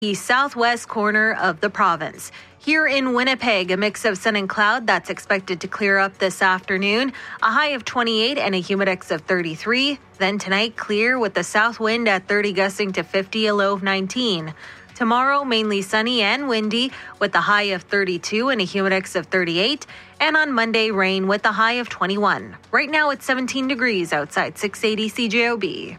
the southwest corner of the province. Here in Winnipeg, a mix of sun and cloud that's expected to clear up this afternoon. A high of 28 and a humidex of 33. Then tonight, clear with the south wind at 30 gusting to 50, a low of 19. Tomorrow, mainly sunny and windy with a high of 32 and a humidex of 38. And on Monday, rain with a high of 21. Right now, it's 17 degrees outside 680 CJOB.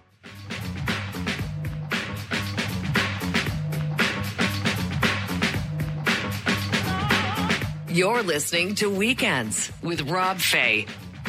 You're listening to Weekends with Rob Fay.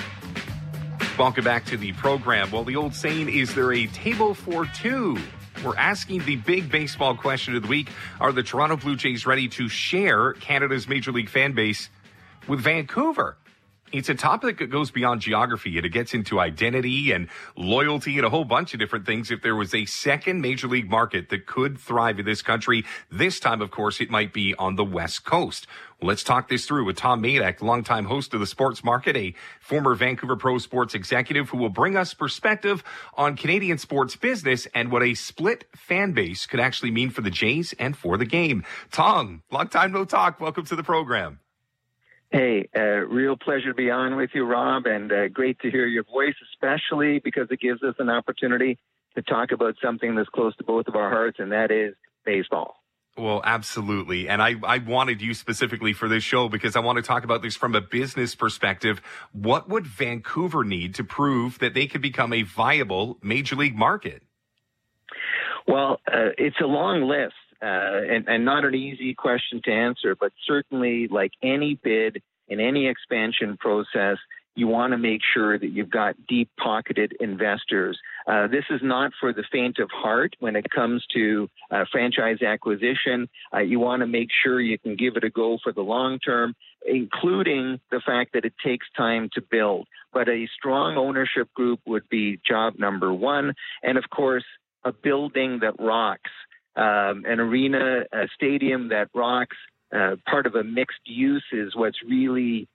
Welcome back to the program. Well, the old saying, is there a table for two? We're asking the big baseball question of the week. Are the Toronto Blue Jays ready to share Canada's Major League fan base with Vancouver? It's a topic that goes beyond geography, and it gets into identity and loyalty and a whole bunch of different things. If there was a second major league market that could thrive in this country, this time, of course, it might be on the West Coast. Well, let's talk this through with Tom Madak, longtime host of the Sports Market, a former Vancouver Pro Sports executive who will bring us perspective on Canadian sports business and what a split fan base could actually mean for the Jays and for the game. Tom, long time no talk. Welcome to the program. Hey, real pleasure to be on with you, Rob, and great to hear your voice, especially because it gives us an opportunity to talk about something that's close to both of our hearts, and that is baseball. Well, absolutely. And I wanted you specifically for this show because I want to talk about this from a business perspective. What would Vancouver need to prove that they could become a viable major league market? Well, it's a long list. And not an easy question to answer, but certainly like any bid in any expansion process, you want to make sure that you've got deep-pocketed investors. This is not for the faint of heart when it comes to franchise acquisition. You want to make sure you can give it a go for the long term, including the fact that it takes time to build. But a strong ownership group would be job number one. And, of course, a building that rocks. An arena, a stadium that rocks, part of a mixed use is what's really,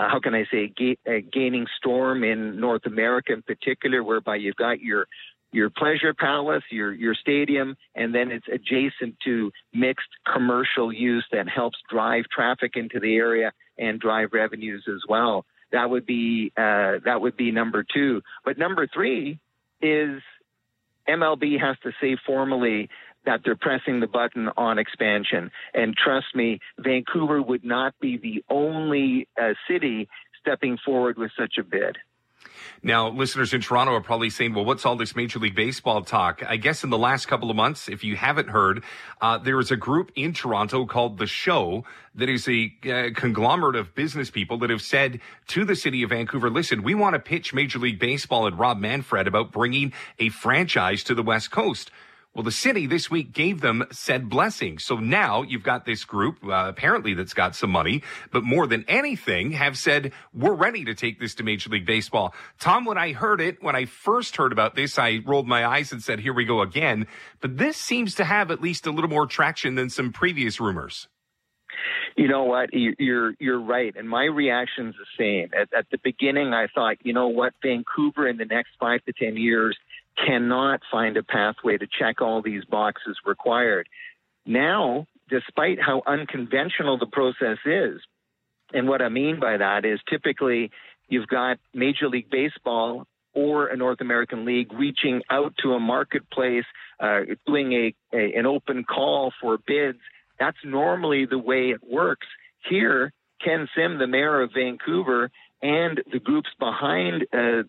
gaining storm in North America in particular, whereby you've got your pleasure palace, your stadium, and then it's adjacent to mixed commercial use that helps drive traffic into the area and drive revenues as well. That would be number two. But number three is MLB has to say formally that they're pressing the button on expansion. And trust me, Vancouver would not be the only city stepping forward with such a bid. Now, listeners in Toronto are probably saying, well, what's all this Major League Baseball talk? I guess in the last couple of months, if you haven't heard, there is a group in Toronto called The Show that is a conglomerate of business people that have said to the city of Vancouver, listen, we want to pitch Major League Baseball and Rob Manfred about bringing a franchise to the West Coast. Well, the city this week gave them said blessing. So now you've got this group, apparently that's got some money, but more than anything have said, we're ready to take this to Major League Baseball. Tom, when I first heard about this, I rolled my eyes and said, here we go again. But this seems to have at least a little more traction than some previous rumors. You know what? You're right. And my reaction's the same. At the beginning, I thought, you know what? Vancouver in the next 5 to 10 years cannot find a pathway to check all these boxes required. Now, despite how unconventional the process is, and what I mean by that is typically you've got Major League Baseball or a North American league reaching out to a marketplace, doing an open call for bids. That's normally the way it works. Here, Ken Sim, the mayor of Vancouver, and the groups behind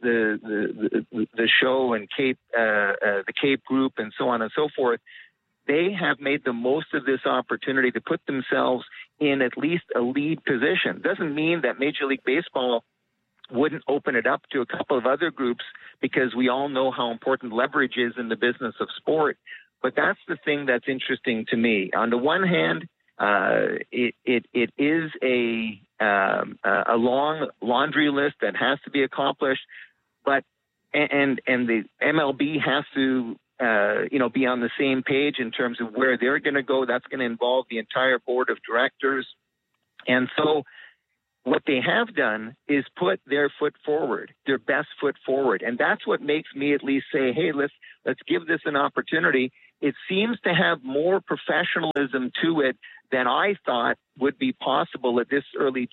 the show and the Cape Group and so on and so forth, they have made the most of this opportunity to put themselves in at least a lead position. Doesn't mean that Major League Baseball wouldn't open it up to a couple of other groups because we all know how important leverage is in the business of sport. But that's the thing that's interesting to me. On the one hand, it is a long laundry list that has to be accomplished, but and the MLB has to be on the same page in terms of where they're going to go. That's going to involve the entire board of directors, and so what they have done is put their foot forward, their best foot forward, and that's what makes me at least say, hey, let's give this an opportunity. it seems to have more professionalism to it than I thought would be possible at this early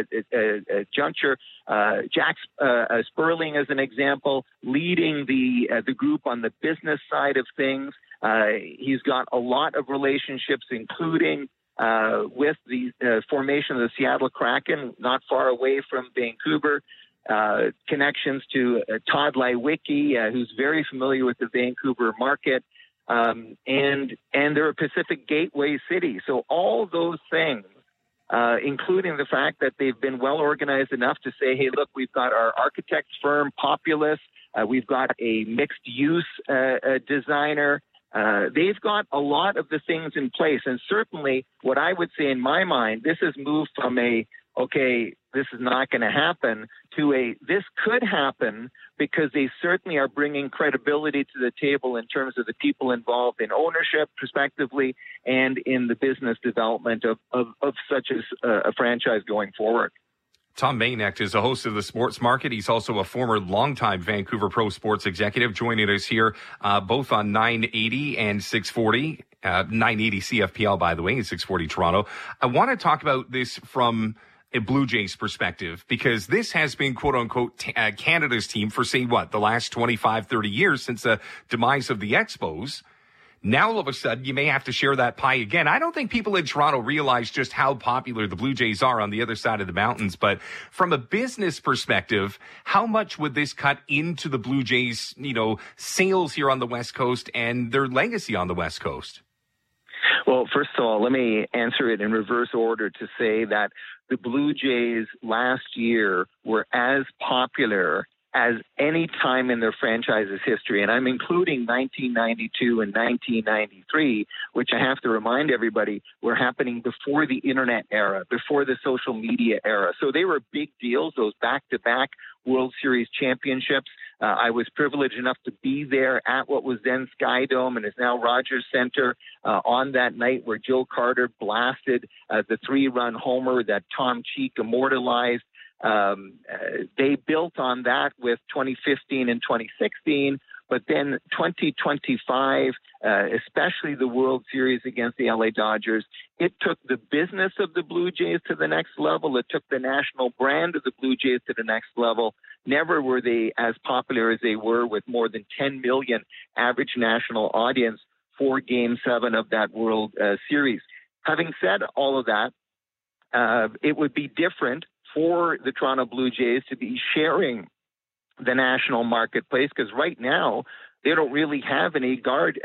juncture. Jack Sperling, as an example, leading the group on the business side of things. He's got a lot of relationships, including with the formation of the Seattle Kraken, not far away from Vancouver. Connections to Todd Lewicki, who's very familiar with the Vancouver market. And they're a Pacific Gateway city. So all those things, including the fact that they've been well organized enough to say, hey, look, we've got our architects firm, Populous. We've got a mixed use designer. They've got a lot of the things in place. And certainly what I would say in my mind, this has moved from okay, this is not going to happen, to this could happen, because they certainly are bringing credibility to the table in terms of the people involved in ownership, prospectively, and in the business development of such a franchise going forward. Tom Mayenknecht is a host of the Sports Market. He's also a former longtime Vancouver Pro Sports executive, joining us here both on 980 and 640. 980 CFPL, by the way, and 640 Toronto. I want to talk about this from a Blue Jays perspective, because this has been, quote unquote, Canada's team for, say, the last 25, 30 years since the demise of the Expos. Now, all of a sudden, you may have to share that pie again. I don't think people in Toronto realize just how popular the Blue Jays are on the other side of the mountains. But from a business perspective, how much would this cut into the Blue Jays, sales here on the West Coast and their legacy on the West Coast? Well, first of all, let me answer it in reverse order to say that the Blue Jays last year were as popular as any time in their franchise's history. And I'm including 1992 and 1993, which I have to remind everybody were happening before the internet era, before the social media era. So they were big deals, those back-to-back World Series championships. I was privileged enough to be there at what was then Sky Dome and is now Rogers Center on that night where Joe Carter blasted the 3-run homer that Tom Cheek immortalized. They built on that with 2015 and 2016, but then 2025, especially the World Series against the LA Dodgers, it took the business of the Blue Jays to the next level. It took the national brand of the Blue Jays to the next level. Never were they as popular as they were, with more than 10 million average national audience for Game 7 of that World Series. Having said all of that, it would be different for the Toronto Blue Jays to be sharing the national marketplace, because right now they don't really have any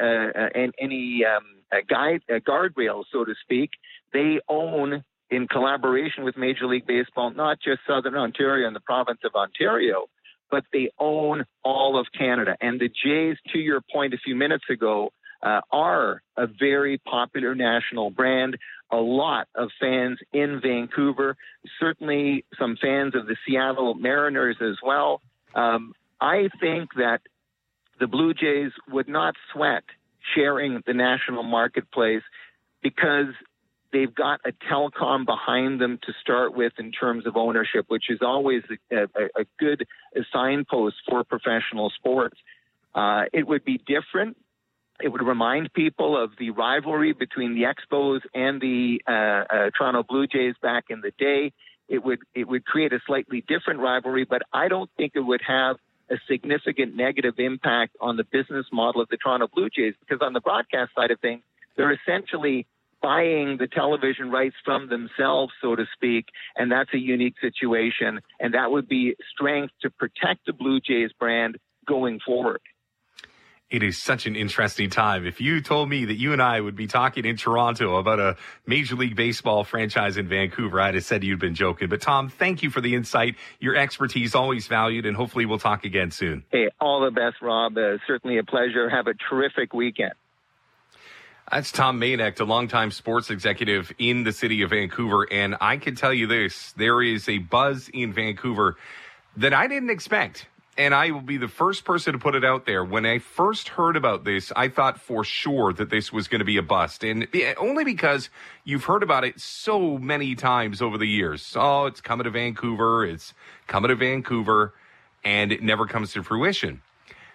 guardrails, so to speak. They own, in collaboration with Major League Baseball, not just Southern Ontario and the province of Ontario, but they own all of Canada. And the Jays, to your point a few minutes ago, are a very popular national brand. A lot of fans in Vancouver, certainly some fans of the Seattle Mariners as well. I think that the Blue Jays would not sweat sharing the national marketplace, because they've got a telecom behind them to start with in terms of ownership, which is always a good signpost for professional sports. It would be different. It would remind people of the rivalry between the Expos and the Toronto Blue Jays back in the day. It would create a slightly different rivalry, but I don't think it would have a significant negative impact on the business model of the Toronto Blue Jays, because on the broadcast side of things, they're essentially buying the television rights from themselves, so to speak, and that's a unique situation, and that would be strength to protect the Blue Jays brand going forward. It is such an interesting time. If you told me that you and I would be talking in Toronto about a Major League Baseball franchise in Vancouver, I'd have said you'd been joking. But Tom, thank you for the insight. Your expertise always valued, and hopefully we'll talk again soon. Hey, all the best, Rob. Certainly a pleasure. Have a terrific weekend. That's Tom Mayenknecht, a longtime sports executive in the city of Vancouver. And I can tell you this, there is a buzz in Vancouver that I didn't expect. And I will be the first person to put it out there. When I first heard about this, I thought for sure that this was going to be a bust. And only because you've heard about it so many times over the years. Oh, it's coming to Vancouver. It's coming to Vancouver. And it never comes to fruition.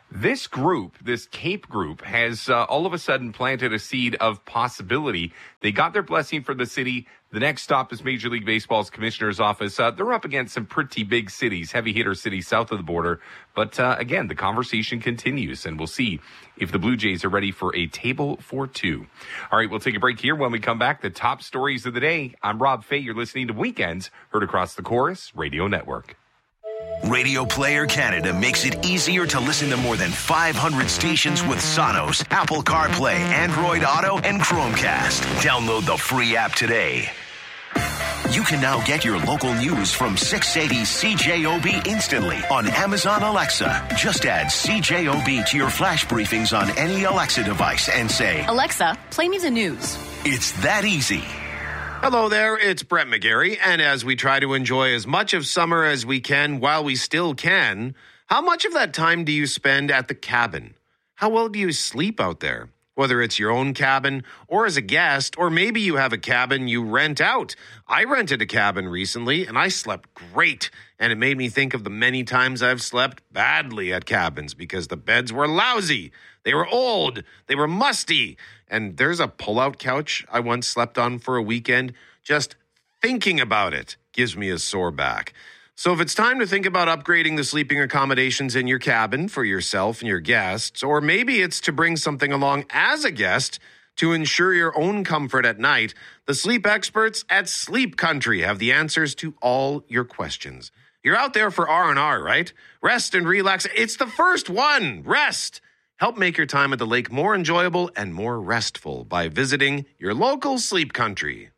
This group, this Cape group, has all of a sudden planted a seed of possibility. They got their blessing from the city. The next stop is Major League Baseball's commissioner's office. They're up against some pretty big cities, heavy hitter cities south of the border. But again, the conversation continues, and we'll see if the Blue Jays are ready for a table for two. All right, we'll take a break here. When we come back, the top stories of the day. I'm Rob Fay. You're listening to Weekends, heard across the Chorus Radio Network. Radio Player Canada makes it easier to listen to more than 500 stations with Sonos, Apple CarPlay, Android Auto, and Chromecast. Download the free app today. You can now get your local news from 680 CJOB instantly on Amazon Alexa. Just add CJOB to your flash briefings on any Alexa device and say, Alexa, play me the news. It's that easy. Hello there, it's Brett McGarry, and as we try to enjoy as much of summer as we can while we still can, how much of that time do you spend at the cabin? How well do you sleep out there? Whether it's your own cabin or as a guest, or maybe you have a cabin you rent out. I rented a cabin recently, and I slept great, and it made me think of the many times I've slept badly at cabins because the beds were lousy, they were old, they were musty, and there's a pull-out couch I once slept on for a weekend. Just thinking about it gives me a sore back. So if it's time to think about upgrading the sleeping accommodations in your cabin for yourself and your guests, or maybe it's to bring something along as a guest to ensure your own comfort at night, the sleep experts at Sleep Country have the answers to all your questions. You're out there for R&R, right? Rest and relax. It's the first one. Rest. Help make your time at the lake more enjoyable and more restful by visiting your local Sleep Country.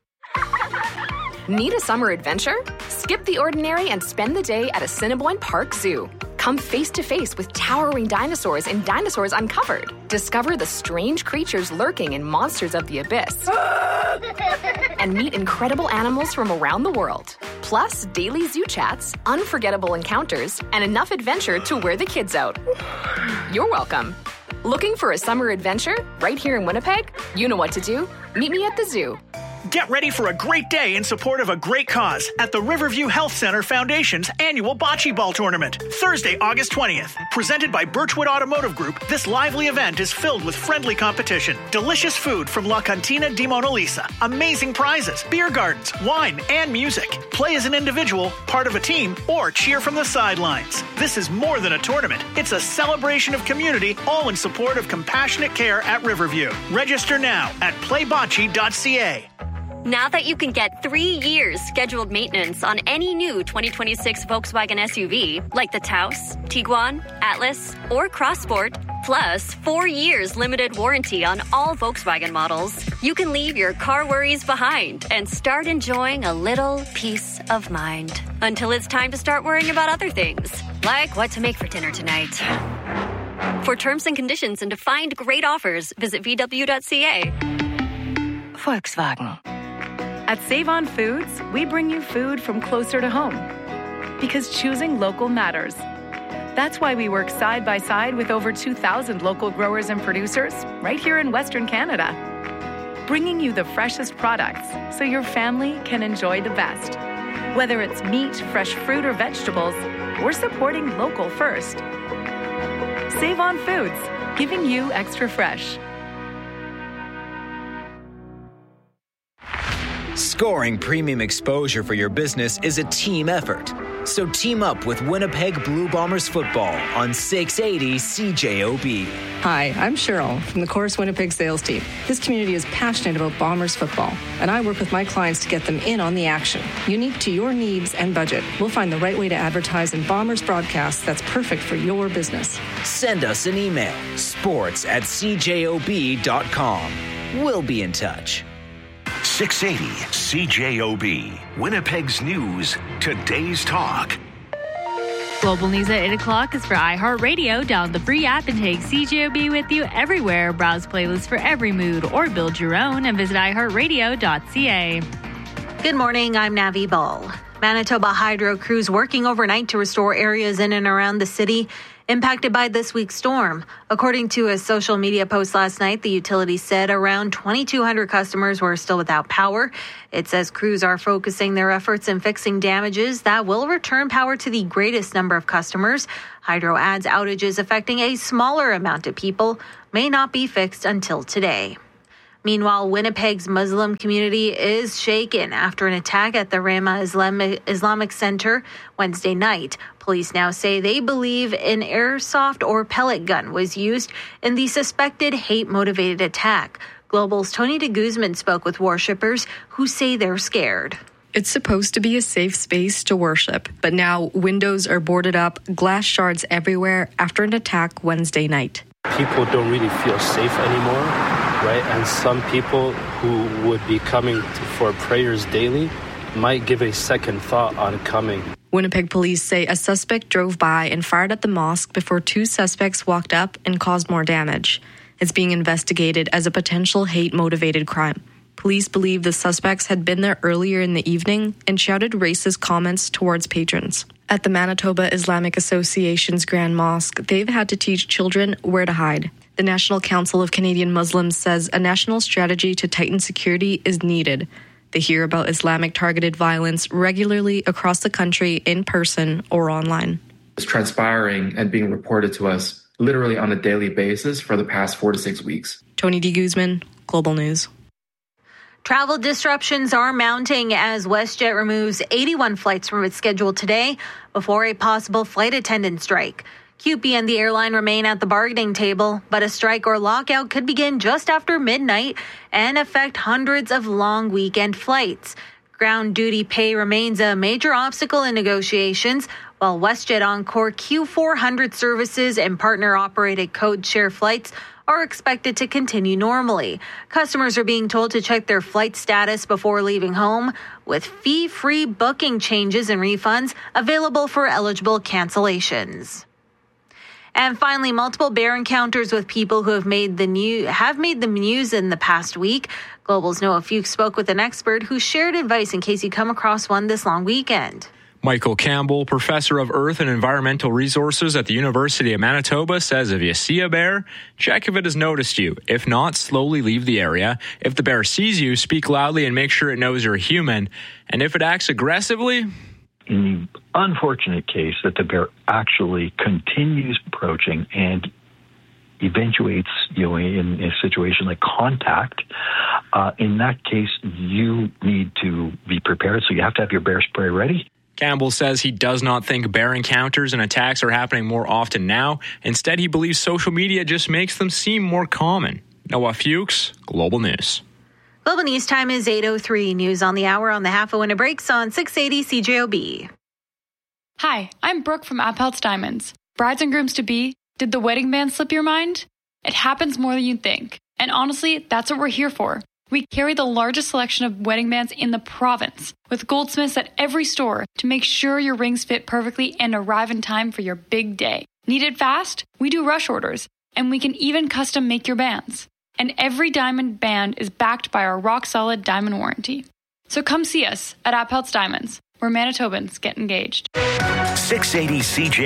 Need a summer adventure? Skip the ordinary and spend the day at Assiniboine Park Zoo. Come face to face with towering dinosaurs in Dinosaurs Uncovered. Discover the strange creatures lurking in Monsters of the Abyss. And meet incredible animals from around the world. Plus, daily zoo chats, unforgettable encounters, and enough adventure to wear the kids out. You're welcome. Looking for a summer adventure right here in Winnipeg? You know what to do. Meet me at the zoo. Get ready for a great day in support of a great cause at the Riverview Health Center Foundation's annual Bocce Ball Tournament, Thursday, August 20th. Presented by Birchwood Automotive Group, this lively event is filled with friendly competition, delicious food from La Cantina di Mona Lisa, amazing prizes, beer gardens, wine, and music. Play as an individual, part of a team, or cheer from the sidelines. This is more than a tournament. It's a celebration of community, all in support of compassionate care at Riverview. Register now at playbocce.ca. Now that you can get 3 years scheduled maintenance on any new 2026 Volkswagen SUV, like the Taos, Tiguan, Atlas, or Crossport, plus 4 years limited warranty on all Volkswagen models, you can leave your car worries behind and start enjoying a little peace of mind. Until it's time to start worrying about other things, like what to make for dinner tonight. For terms and conditions and to find great offers, visit VW.ca. Volkswagen. At Save On Foods, we bring you food from closer to home. Because choosing local matters. That's why we work side by side with over 2,000 local growers and producers right here in Western Canada. Bringing you the freshest products so your family can enjoy the best. Whether it's meat, fresh fruit, or vegetables, we're supporting local first. Save On Foods, giving you extra fresh. Scoring premium exposure for your business is a team effort. So team up with Winnipeg Blue Bombers football on 680 CJOB. Hi, I'm Cheryl from the Chorus Winnipeg sales team. This community is passionate about Bombers football, and I work with my clients to get them in on the action. Unique to your needs and budget, we'll find the right way to advertise in Bombers broadcasts that's perfect for your business. Send us an email, sports@cjob.com. We'll be in touch. 680 CJOB, Winnipeg's news, today's talk. Global News at 8 o'clock is for iHeartRadio. Download the free app and take CJOB with you everywhere. Browse playlists for every mood or build your own and visit iHeartRadio.ca. Good morning, I'm Navi Ball. Manitoba Hydro crews working overnight to restore areas in and around the city. impacted by this week's storm. According to a social media post last night, the utility said around 2,200 customers were still without power. It says crews are focusing their efforts in fixing damages that will return power to the greatest number of customers. Hydro adds outages affecting a smaller amount of people may not be fixed until today. Meanwhile, Winnipeg's Muslim community is shaken after an attack at the Rama Islamic Center Wednesday night. Police now say they believe an airsoft or pellet gun was used in the suspected hate-motivated attack. Global's Tony de Guzman spoke with worshippers who say they're scared. It's supposed to be a safe space to worship, but now windows are boarded up, glass shards everywhere after an attack Wednesday night. People don't really feel safe anymore, right? And some people who would be coming for prayers daily might give a second thought on coming. Winnipeg police say a suspect drove by and fired at the mosque before two suspects walked up and caused more damage. It's being investigated as a potential hate-motivated crime. Police believe the suspects had been there earlier in the evening and shouted racist comments towards patrons. At the Manitoba Islamic Association's Grand Mosque, they've had to teach children where to hide. The National Council of Canadian Muslims says a national strategy to tighten security is needed. They hear about Islamic targeted violence regularly across the country in person or online. It's transpiring and being reported to us literally on a daily basis for the past 4 to 6 weeks. Tony de Guzman, Global News. Travel disruptions are mounting as WestJet removes 81 flights from its schedule today before a possible flight attendant strike. CUPE and the airline remain at the bargaining table, but a strike or lockout could begin just after midnight and affect hundreds of long weekend flights. Ground duty pay remains a major obstacle in negotiations, while WestJet Encore Q400 services and partner-operated code-share flights are expected to continue normally. Customers are being told to check their flight status before leaving home, with fee-free booking changes and refunds available for eligible cancellations. And finally, multiple bear encounters with people who have made the news in the past week. Global's Noah Fuchs spoke with an expert who shared advice in case you come across one this long weekend. Michael Campbell, professor of Earth and Environmental Resources at the University of Manitoba, says if you see a bear, check if it has noticed you. If not, slowly leave the area. If the bear sees you, speak loudly and make sure it knows you're a human. And if it acts aggressively... In the unfortunate case that the bear actually continues approaching and eventuates, in a situation like contact, in that case, you need to be prepared. So you have to have your bear spray ready. Campbell says he does not think bear encounters and attacks are happening more often now. Instead, he believes social media just makes them seem more common. Noah Fuchs, Global News. Global News time is 8:03. News on the hour on the half hour when it breaks on 680 CJOB. Hi, I'm Brooke from Appelt's Diamonds. Brides and grooms-to-be, did the wedding band slip your mind? It happens more than you'd think. And honestly, that's what we're here for. We carry the largest selection of wedding bands in the province, with goldsmiths at every store to make sure your rings fit perfectly and arrive in time for your big day. Need it fast? We do rush orders, and we can even custom make your bands. And every diamond band is backed by our rock-solid diamond warranty. So come see us at Appelt's Diamonds, where Manitobans get engaged. 680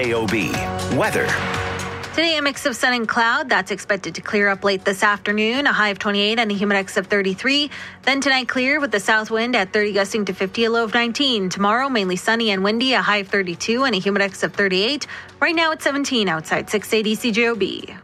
CJOB. Weather. Today, a mix of sun and cloud. That's expected to clear up late this afternoon. A high of 28 and a humidex of 33. Then tonight, clear with the south wind at 30 gusting to 50, a low of 19. Tomorrow, mainly sunny and windy, a high of 32 and a humidex of 38. Right now, it's 17 outside 680 CJOB.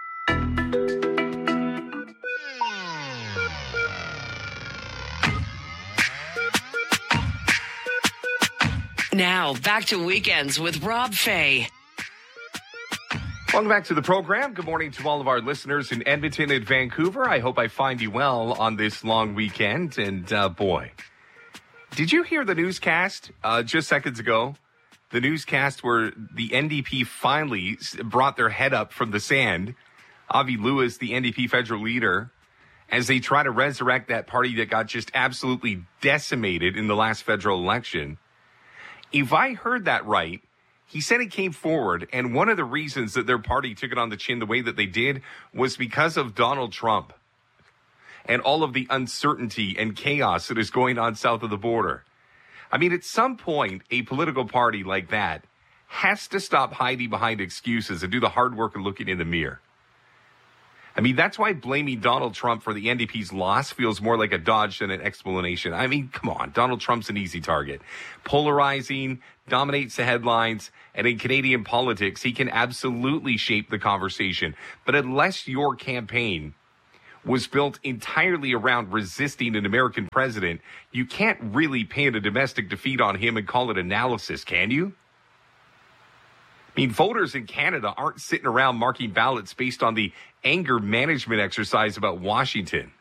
Now, back to Weekends with Rob Fay. Welcome back to the program. Good morning to all of our listeners in Edmonton and Vancouver. I hope I find you well on this long weekend. And boy, did you hear the newscast just seconds ago? The newscast where the NDP finally brought their head up from the sand. Avi Lewis, the NDP federal leader, as they try to resurrect that party that got just absolutely decimated in the last federal election. If I heard that right, he said he came forward, and one of the reasons that their party took it on the chin the way that they did was because of Donald Trump and all of the uncertainty and chaos that is going on south of the border. I mean, at some point, a political party like that has to stop hiding behind excuses and do the hard work of looking in the mirror. I mean, that's why blaming Donald Trump for the NDP's loss feels more like a dodge than an explanation. I mean, come on, Donald Trump's an easy target. Polarizing, dominates the headlines, and in Canadian politics, he can absolutely shape the conversation. But unless your campaign was built entirely around resisting an American president, you can't really pin a domestic defeat on him and call it analysis, can you? I mean, voters in Canada aren't sitting around marking ballots based on the anger management exercise about Washington.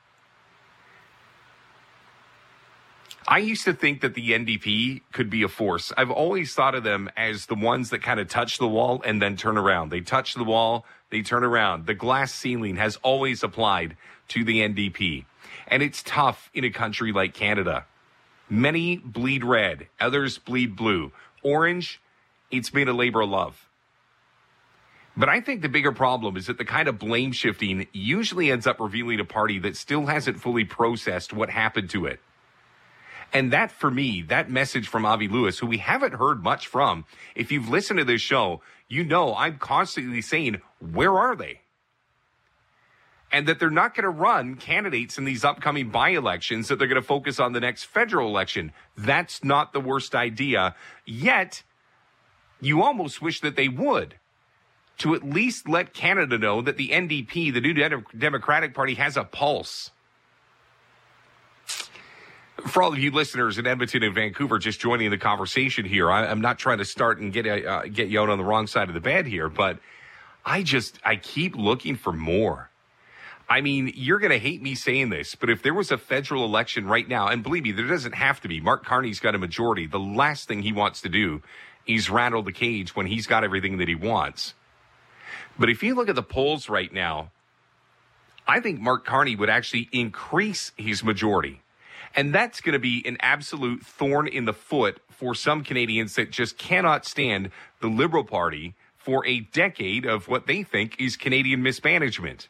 I used to think that the NDP could be a force. I've always thought of them as the ones that kind of touch the wall and then turn around. They touch the wall, they turn around. The glass ceiling has always applied to the NDP. And it's tough in a country like Canada. Many bleed red, others bleed blue. Orange, it's been a labor of love. But I think the bigger problem is that the kind of blame shifting usually ends up revealing a party that still hasn't fully processed what happened to it. And that, for me, that message from Avi Lewis, who we haven't heard much from, if you've listened to this show, you know I'm constantly saying, where are they? And that they're not going to run candidates in these upcoming by-elections, that they're going to focus on the next federal election. That's not the worst idea. Yet, you almost wish that they would, to at least let Canada know that the NDP, the New Democratic Party, has a pulse. For all of you listeners in Edmonton and Vancouver just joining the conversation here, I'm not trying to start and get you out on the wrong side of the bed here, but I keep looking for more. I mean, you're going to hate me saying this, but if there was a federal election right now, and believe me, there doesn't have to be. Mark Carney's got a majority. The last thing he wants to do is rattle the cage when he's got everything that he wants. But if you look at the polls right now, I think Mark Carney would actually increase his majority. And that's going to be an absolute thorn in the foot for some Canadians that just cannot stand the Liberal Party for a decade of what they think is Canadian mismanagement.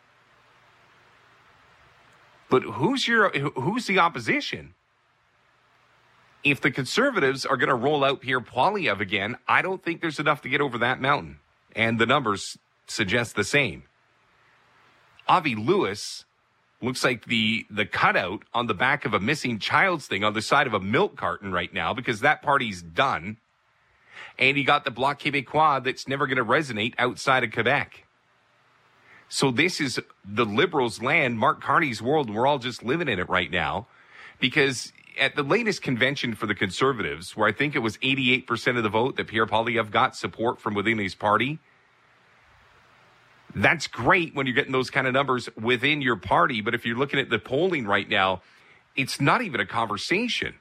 But who's the opposition? If the Conservatives are going to roll out Pierre Poilievre again, I don't think there's enough to get over that mountain. And the numbers suggest the same. Avi Lewis looks like the cutout on the back of a missing child's thing on the side of a milk carton right now, because that party's done. And you got the Bloc Québécois that's never going to resonate outside of Quebec. So this is the Liberals' land, Mark Carney's world, and we're all just living in it right now. Because at the latest convention for the Conservatives, where I think it was 88% of the vote that Pierre Poilievre got support from within his party, that's great when you're getting those kind of numbers within your party. But if you're looking at the polling right now, it's not even a conversation.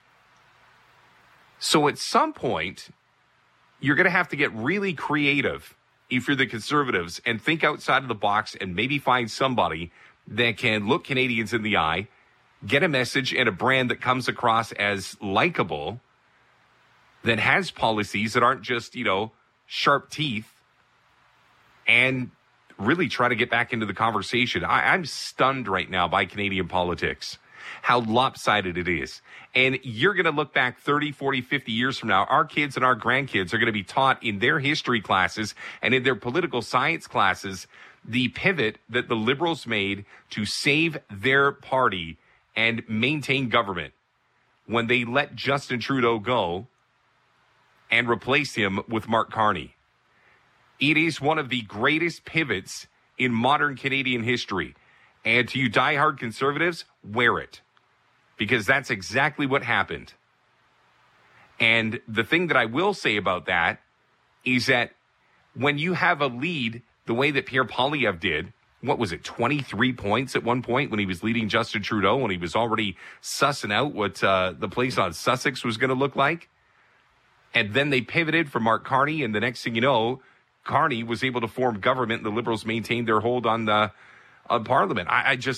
So at some point, you're going to have to get really creative if you're the Conservatives and think outside of the box and maybe find somebody that can look Canadians in the eye, get a message and a brand that comes across as likable, that has policies that aren't just, sharp teeth, and really try to get back into the conversation. I'm stunned right now by Canadian politics, how lopsided it is. And you're going to look back 30, 40, 50 years from now, our kids and our grandkids are going to be taught in their history classes and in their political science classes the pivot that the Liberals made to save their party and maintain government when they let Justin Trudeau go and replace him with Mark Carney. It is one of the greatest pivots in modern Canadian history. And to you diehard Conservatives, wear it. Because that's exactly what happened. And the thing that I will say about that is that when you have a lead the way that Pierre Poilievre did, what was it, 23 points at one point when he was leading Justin Trudeau, when he was already sussing out what the place on Sussex was going to look like? And then they pivoted for Mark Carney, and the next thing you know, Carney was able to form government, and the Liberals maintained their hold on Parliament.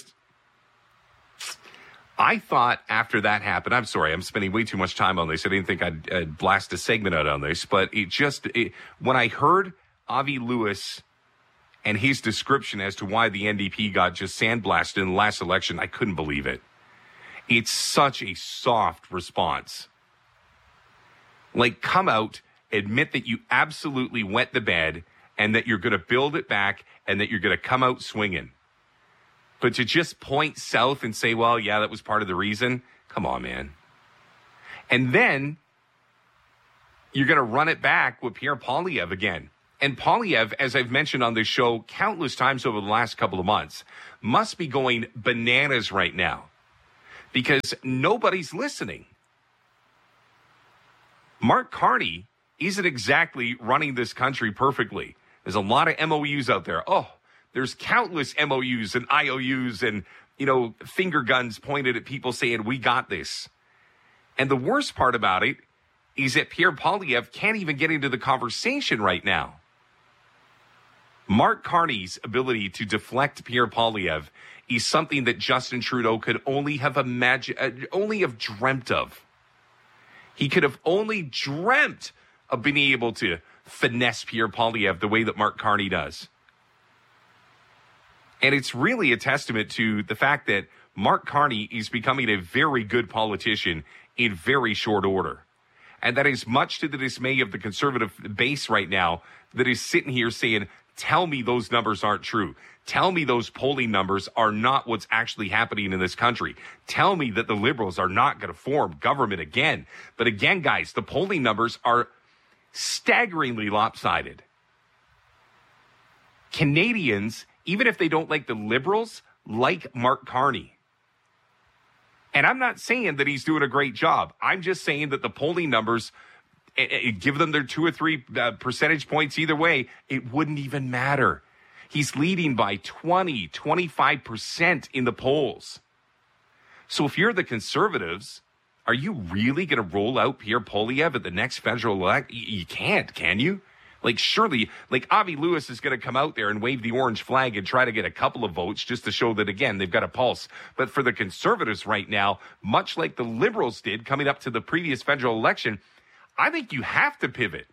I thought after that happened, I'm sorry, I'm spending way too much time on this. I didn't think I'd blast a segment out on this, but when I heard Avi Lewis and his description as to why the NDP got just sandblasted in the last election, I couldn't believe it. It's such a soft response. Like, come out admit that you absolutely wet the bed and that you're going to build it back and that you're going to come out swinging. But to just point south and say, well, yeah, that was part of the reason, come on, man. And then you're going to run it back with Pierre Poilievre again. And Poilievre, as I've mentioned on this show countless times over the last couple of months, must be going bananas right now because nobody's listening. Mark Carney isn't exactly running this country perfectly. There's a lot of MOUs out there. Oh, there's countless MOUs and IOUs and, finger guns pointed at people saying, we got this. And the worst part about it is that Pierre Poilievre can't even get into the conversation right now. Mark Carney's ability to deflect Pierre Poilievre is something that Justin Trudeau could only have dreamt of. He could have only dreamt of being able to finesse Pierre Poilievre the way that Mark Carney does. And it's really a testament to the fact that Mark Carney is becoming a very good politician in very short order. And that is much to the dismay of the conservative base right now that is sitting here saying, tell me those numbers aren't true. Tell me those polling numbers are not what's actually happening in this country. Tell me that the Liberals are not going to form government again. But again, guys, the polling numbers are staggeringly lopsided. Canadians, even if they don't like the Liberals, like Mark Carney. And I'm not saying that he's doing a great job. I'm just saying that the polling numbers, give them their 2 or 3 percentage points either way, it wouldn't even matter. He's leading by 20, 25% in the polls. So if you're the Conservatives, are you really going to roll out Pierre Poilievre at the next federal election? You can't, can you? Surely, Avi Lewis is going to come out there and wave the orange flag and try to get a couple of votes just to show that, again, they've got a pulse. But for the Conservatives right now, much like the Liberals did coming up to the previous federal election, I think you have to pivot.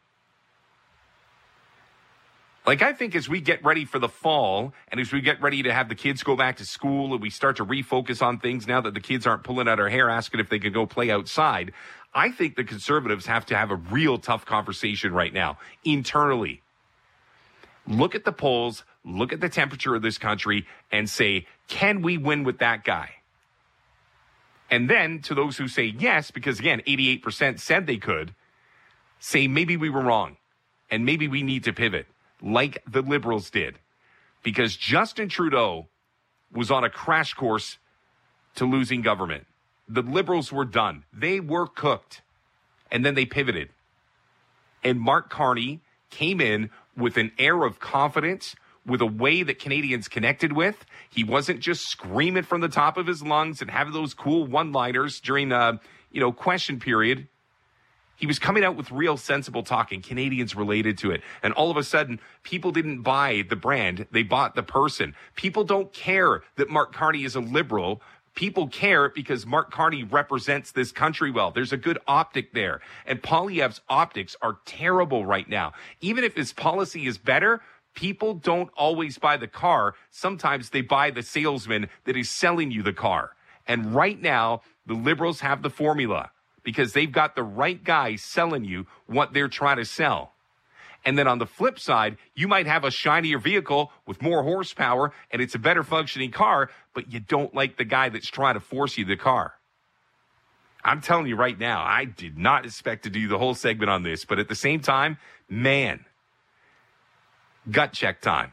I think as we get ready for the fall and as we get ready to have the kids go back to school and we start to refocus on things now that the kids aren't pulling out our hair asking if they could go play outside, I think the Conservatives have to have a real tough conversation right now internally. Look at the polls, look at the temperature of this country and say, can we win with that guy? And then to those who say yes, because again, 88% said they could, say maybe we were wrong and maybe we need to pivot like the Liberals did. Because Justin Trudeau was on a crash course to losing government. The Liberals were done. They were cooked. And then they pivoted. And Mark Carney came in with an air of confidence, with a way that Canadians connected with. He wasn't just screaming from the top of his lungs and having those cool one-liners during question period. He was coming out with real sensible talk, and Canadians related to it. And all of a sudden, people didn't buy the brand. They bought the person. People don't care that Mark Carney is a Liberal. People care because Mark Carney represents this country well. There's a good optic there. And Poilievre's optics are terrible right now. Even if his policy is better, people don't always buy the car. Sometimes they buy the salesman that is selling you the car. And right now, the Liberals have the formula, because they've got the right guy selling you what they're trying to sell. And then on the flip side, you might have a shinier vehicle with more horsepower and it's a better functioning car, but you don't like the guy that's trying to force you the car. I'm telling you right now, I did not expect to do the whole segment on this, but at the same time, man, gut check time.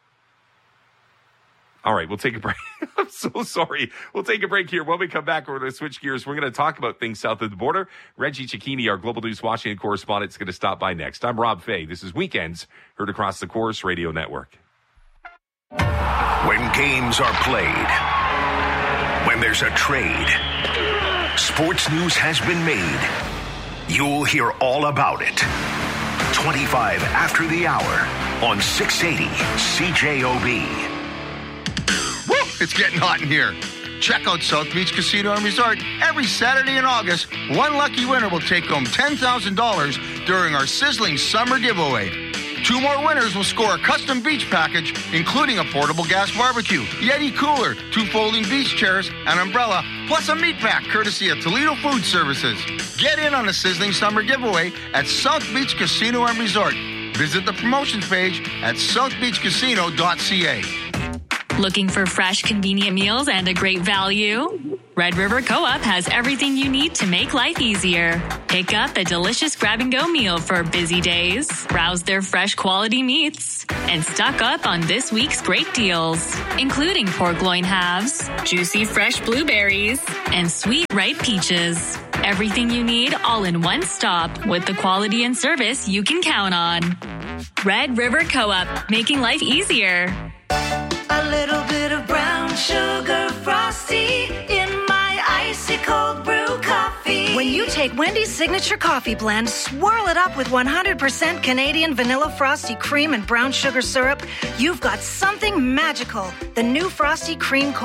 All right, we'll take a break. I'm so sorry. We'll take a break here. When we come back, we're going to switch gears. We're going to talk about things south of the border. Reggie Cecchini, our Global News Washington correspondent, is going to stop by next. I'm Rob Fay. This is Weekends, heard across the Corus Radio Network. When games are played, when there's a trade, sports news has been made. You'll hear all about it. 25 after the hour on 680 CJOB. It's getting hot in here. Check out South Beach Casino and Resort. Every Saturday in August, one lucky winner will take home $10,000 during our sizzling summer giveaway. 2 more winners will score a custom beach package, including a portable gas barbecue, Yeti cooler, 2 folding beach chairs, an umbrella, plus a meat pack courtesy of Toledo Food Services. Get in on the sizzling summer giveaway at South Beach Casino and Resort. Visit the promotions page at southbeachcasino.ca. Looking for fresh, convenient meals and a great value? Red River Co-op has everything you need to make life easier. Pick up a delicious grab-and-go meal for busy days, browse their fresh quality meats, and stock up on this week's great deals, including pork loin halves, juicy fresh blueberries, and sweet ripe peaches. Everything you need all in one stop with the quality and service you can count on. Red River Co-op, making life easier. A little bit of brown sugar frosty in my icy cold brew coffee. When you take Wendy's signature coffee blend, swirl it up with 100% Canadian vanilla frosty cream and brown sugar syrup, you've got something magical. The new frosty cream